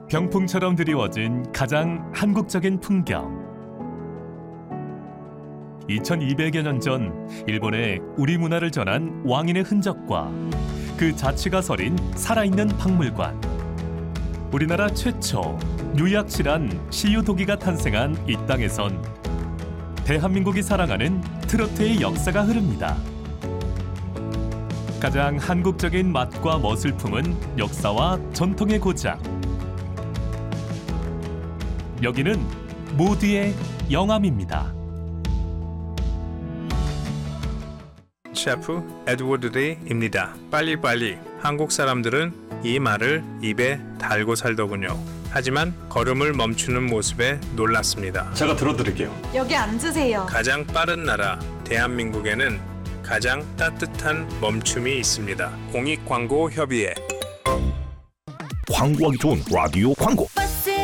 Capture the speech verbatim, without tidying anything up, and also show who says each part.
Speaker 1: 병풍처럼 드리워진 가장 한국적인 풍경. 이천이백여 년 전 일본에 우리 문화를 전한 왕인의 흔적과 그 자취가 서린 살아있는 박물관. 우리나라 최초 유약실한 시유도기가 탄생한 이 땅에선 대한민국이 사랑하는 트로트의 역사가 흐릅니다. 가장 한국적인 맛과 멋을 품은 역사와 전통의 고장. 여기는 모두의 영암입니다.
Speaker 2: 셰프 에드워드 데이입니다. 빨리빨리. 한국 사람들은 이 말을 입에 달고 살더군요. 하지만 걸음을 멈추는 모습에 놀랐습니다.
Speaker 3: 제가 들어드릴게요.
Speaker 4: 여기 앉으세요.
Speaker 2: 가장 빠른 나라 대한민국에는 가장 따뜻한 멈춤이 있습니다. 공익광고협의회.
Speaker 5: 광고하기 좋은 라디오 광고.
Speaker 6: 버스